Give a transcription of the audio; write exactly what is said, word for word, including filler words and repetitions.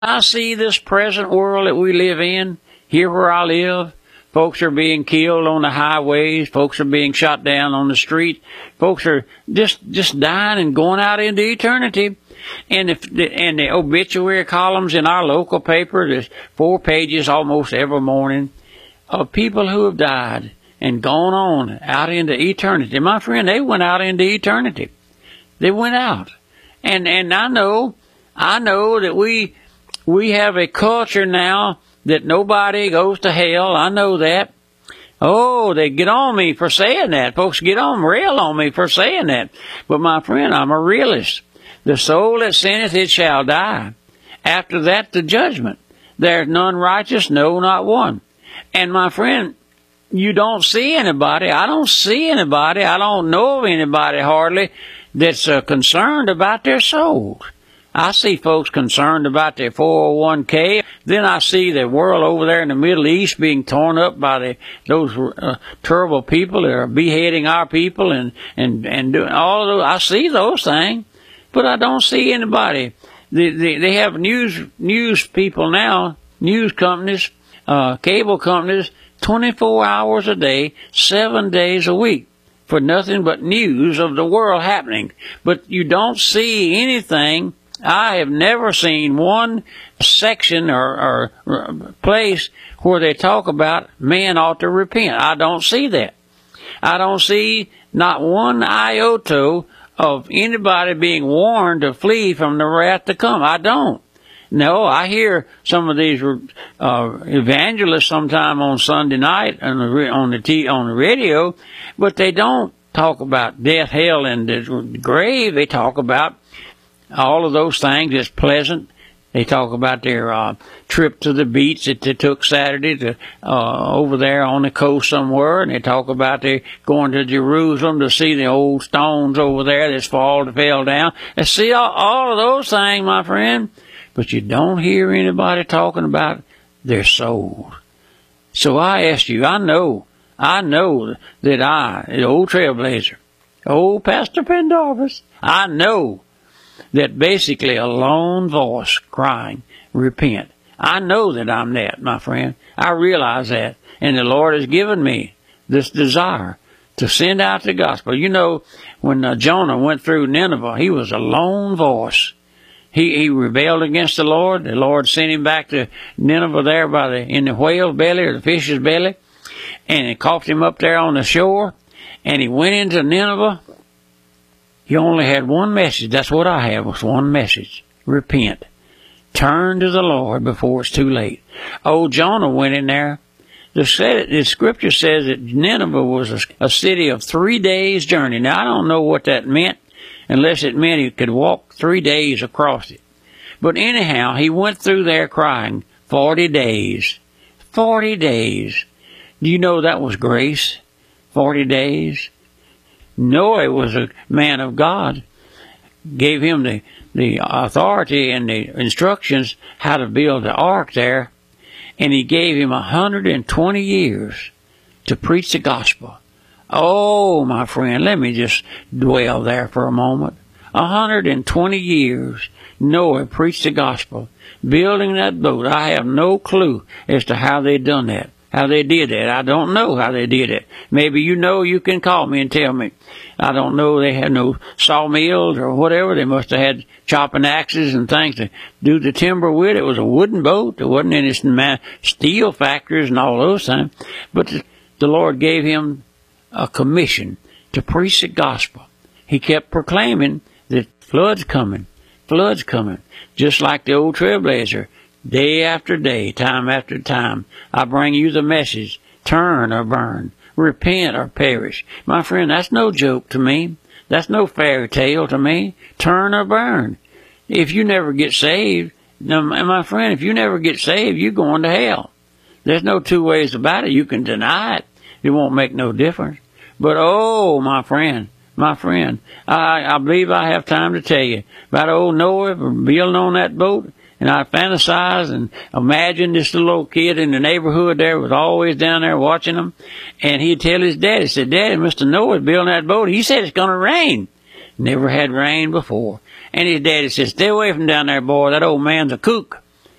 I see this present world that we live in, here where I live, folks are being killed on the highways. Folks are being shot down on the street. Folks are just just dying and going out into eternity. And if the, and the obituary columns in our local paper, there's four pages almost every morning of people who have died and gone on out into eternity. My friend, they went out into eternity. They went out. And and I know, I know that we we have a culture now that nobody goes to hell. I know that. Oh, they get on me for saying that. Folks get on, rail on me for saying that. But my friend, I'm a realist. The soul that sinneth, it shall die. After that, the judgment. There's none righteous, no, not one. And my friend, you don't see anybody. I don't see anybody. I don't know of anybody hardly that's uh, concerned about their souls. I see folks concerned about their four oh one K. Then I see the world over there in the Middle East being torn up by the, those uh, terrible people that are beheading our people and, and, and doing all of those. I see those things, but I don't see anybody. They, they, they have news, news people now, news companies, uh, cable companies, twenty-four hours a day, seven days a week, for nothing but news of the world happening. But you don't see anything. I have never seen one section or, or place where they talk about man ought to repent. I don't see that. I don't see not one iota of anybody being warned to flee from the wrath to come. I don't. No, I hear some of these uh, evangelists sometime on Sunday night on the on the t on the radio, but they don't talk about death, hell, and the grave. They talk about all of those things. It's pleasant. They talk about their uh, trip to the beach that they took Saturday to uh, over there on the coast somewhere, and they talk about they going to Jerusalem to see the old stones over there that's fall fell down. And see all, all of those things, my friend. But you don't hear anybody talking about their soul. So I ask you, I know, I know that I, the old trailblazer, old Pastor Pendarvis, I know that basically a lone voice crying, repent. I know that I'm that, my friend. I realize that. And the Lord has given me this desire to send out the gospel. You know, when uh, Jonah went through Nineveh, he was a lone voice. He, he rebelled against the Lord. The Lord sent him back to Nineveh there by the, in the whale's belly or the fish's belly. And he coughed him up there on the shore. And he went into Nineveh. He only had one message. That's what I have, was one message. Repent. Turn to the Lord before it's too late. Old Jonah went in there. The, the scripture says that Nineveh was a, a city of three days' journey. Now, I don't know what that meant, unless it meant he could walk three days across it. But anyhow, he went through there crying forty days. Forty days. Do you know that was grace? Forty days. Noah was a man of God. Gave him the, the authority and the instructions how to build the ark there. And he gave him a hundred and twenty years to preach the gospel. Oh, my friend, let me just dwell there for a moment. A hundred and twenty years, Noah preached the gospel, building that boat. I have no clue as to how they done that, how they did that. I don't know how they did it. Maybe you know, you can call me and tell me. I don't know. They had no sawmills or whatever. They must have had chopping axes and things to do the timber with. It was a wooden boat. There wasn't any steel factories and all those things. But the, the Lord gave him a commission to preach the gospel. He kept proclaiming that flood's coming, flood's coming, just like the old trailblazer. Day after day, time after time, I bring you the message, turn or burn, repent or perish. My friend, that's no joke to me. That's no fairy tale to me. Turn or burn. If you never get saved, now, my friend, if you never get saved, you're going to hell. There's no two ways about it. You can deny it. It won't make no difference. But, oh, my friend, my friend, I, I believe I have time to tell you about old Noah building on that boat. And I fantasize and imagine this little old kid in the neighborhood there was always down there watching them. And he'd tell his daddy, said, Daddy, Mister Noah's building that boat. He said it's going to rain. Never had rain before. And his daddy said, stay away from down there, boy. That old man's a kook.